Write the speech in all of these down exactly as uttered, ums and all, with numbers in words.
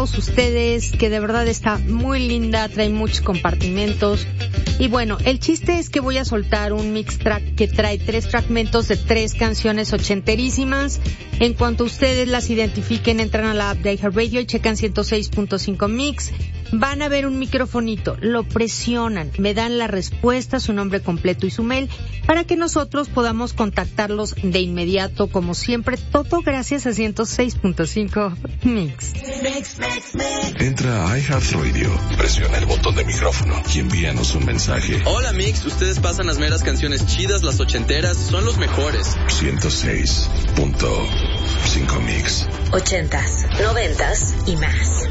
todos ustedes, que de verdad está muy linda, trae muchos compartimentos. Y bueno, el chiste es que voy a soltar un mix track que trae tres fragmentos de tres canciones ochenterísimas. En cuanto ustedes las identifiquen, entran a la app de iHeartRadio y checan ciento seis punto cinco Mix. Van a ver un microfonito, lo presionan, me dan la respuesta, su nombre completo y su mail, para que nosotros podamos contactarlos de inmediato, como siempre, todo gracias a ciento seis punto cinco Mix. Entra a iHeartRadio, presiona el botón de micrófono y envíanos un mensaje. Hola Mix, ustedes pasan las meras canciones chidas, las ochenteras, son los mejores. ciento seis punto cinco Mix. Ochentas, noventas y más.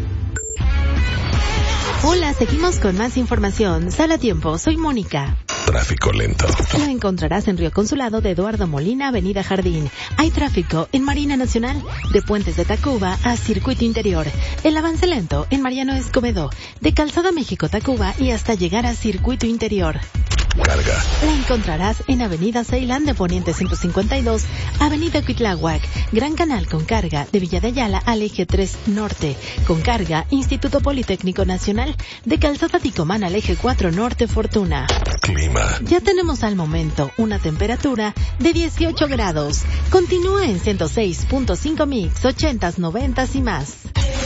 Hola, seguimos con más información. Sala a tiempo, soy Mónica. Tráfico lento. Lo encontrarás en Río Consulado de Eduardo Molina, Avenida Jardín. Hay tráfico en Marina Nacional, de Puentes de Tacuba a Circuito Interior. El avance lento en Mariano Escobedo, de Calzada México-Tacuba y hasta llegar a Circuito Interior. Carga. La encontrarás en Avenida Ceilán de Poniente ciento cincuenta y dos, Avenida Cuitláhuac, Gran Canal con carga de Villa de Ayala al Eje tres Norte, con carga Instituto Politécnico Nacional, de Calzada Ticomán al Eje cuatro Norte Fortuna. Clima. Ya tenemos al momento una temperatura de dieciocho grados. Continúa en ciento seis punto cinco Mix, ochentas, noventas y más.